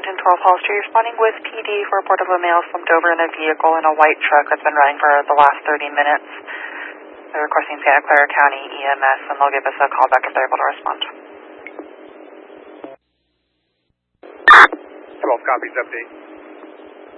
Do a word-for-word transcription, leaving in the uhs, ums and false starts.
Washington twelve Hall Street, responding with P D for a report of a male slumped over in a vehicle in a white truck that's been running for the last thirty minutes. They're requesting Santa Clara County E M S, and they'll give us a call back if they're able to respond. twelve copies, update.